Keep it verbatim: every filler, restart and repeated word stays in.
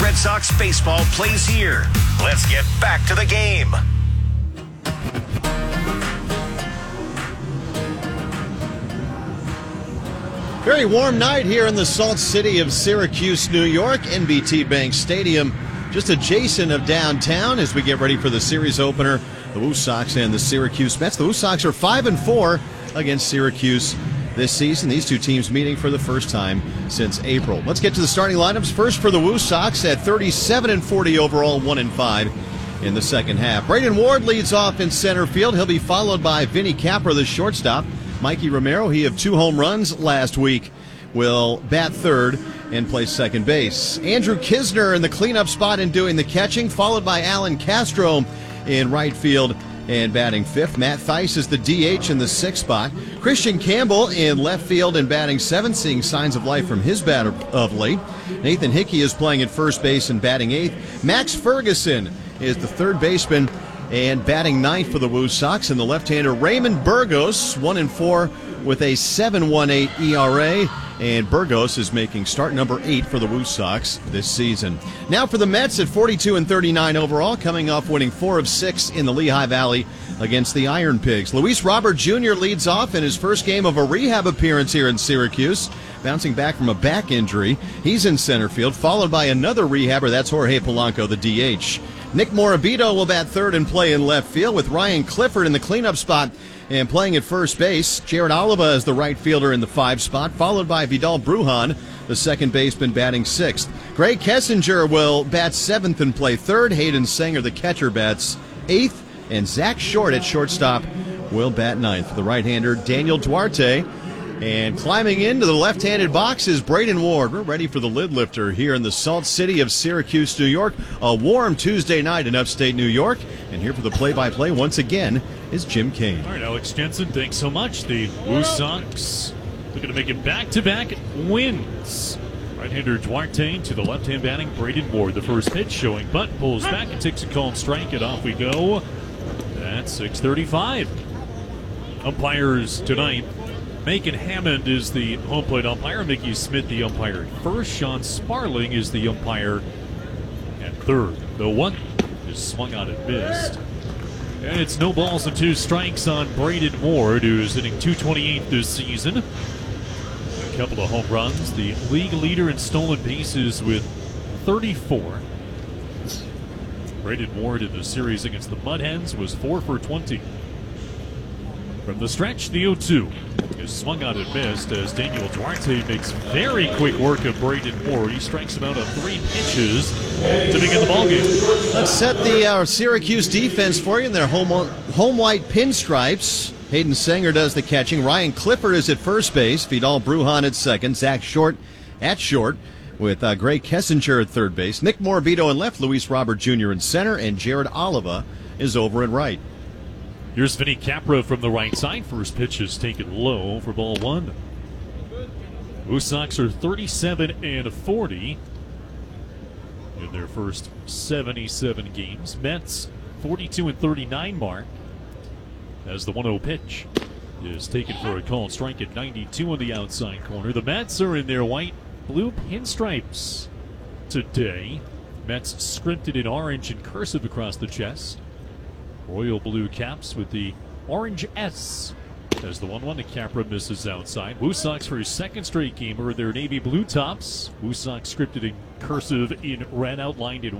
Red Sox baseball plays here. Let's get back to the game. Very warm night here in the Salt City of Syracuse, New York. N B T Bank Stadium, just adjacent of downtown as we get ready for the series opener. The Woo Sox and the Syracuse Mets. The Woo Sox are five and four against Syracuse this season. These two teams meeting for the first time since April. Let's get to the starting lineups. First for the Woo Sox at thirty-seven and forty overall, one and five in the second half. Braden Ward leads off in center field. He'll be followed by Vinny Capra, the shortstop. Mikey Romero, he of two home runs last week, will bat third and play second base. Andrew Kisner in the cleanup spot and doing the catching, followed by Alan Castro in right field and batting fifth. Matt Theis is the D H in the sixth spot. Christian Campbell in left field and batting seventh, seeing signs of life from his bat of late. Nathan Hickey is playing at first base and batting eighth. Max Ferguson is the third baseman and batting ninth for the Woo Sox. And the left-hander Raymond Burgos, one and four with a seven point one eight E R A. And Burgos is making start number eight for the Woo Sox this season. Now for the Mets at forty-two and thirty-nine overall, coming off winning four of six in the Lehigh Valley against the Iron Pigs. Luis Robert Junior leads off in his first game of a rehab appearance here in Syracuse, bouncing back from a back injury. He's in center field, followed by another rehabber. That's Jorge Polanco, the D H. Nick Morabito will bat third and play in left field, with Ryan Clifford in the cleanup spot and playing at first base. Jared Oliva is the right fielder in the five spot, followed by Vidal Brujan, the second baseman, batting sixth. Greg Kessinger will bat seventh and play third. Hayden Sanger, the catcher, bats eighth. And Zach Short at shortstop will bat ninth for the right-hander Daniel Duarte. And climbing into the left-handed box is Braden Ward. We're ready for the lid lifter here in the Salt City of Syracuse, New York. A warm Tuesday night in upstate New York. And here for the play-by-play once again is Jim Kane. All right, Alex Jensen, thanks so much. The Woo Sox looking to make it back-to-back wins. Right-hander Duarte to the left-hand batting Braden Ward. The first pitch showing butt, pulls back and takes a called strike, and off we go. That's six thirty-five. Umpires tonight. Macon Hammond is the home plate umpire. Mickey Smith the umpire at first. Sean Sparling is the umpire at third. The one is swung out and missed. And it's no balls and two strikes on Braden Ward, who's hitting two twenty-eight this season. A couple of home runs. The league leader in stolen bases with thirty-four. Braden Ward in the series against the Mudhens was four for twenty. From the stretch, the oh two is swung out and missed as Daniel Duarte makes very quick work of Braden Ward. He strikes him out on three pitches to begin the ballgame. Let's set the uh, Syracuse defense for you in their home, home white pinstripes. Hayden Sanger does the catching. Ryan Clifford is at first base. Vidal Brujan at second. Zach Short at short, with uh, Greg Kessinger at third base. Nick Morabito in left. Luis Robert Junior in center. And Jared Oliva is over at right. Here's Vinny Capra from the right side. First pitch is taken low for ball one. Woo Sox are thirty-seven and forty in their first seventy-seven games. Mets forty-two and thirty-nine mark as the one oh pitch is taken for a called strike at ninety-two on the outside corner. The Mets are in their white blue pinstripes today. Mets scripted in orange and cursive across the chest. Royal blue caps with the orange S as the one one to Capra misses outside. Woo Sox for his second straight game are their navy blue tops. Woo Sox scripted in cursive in red, outlined in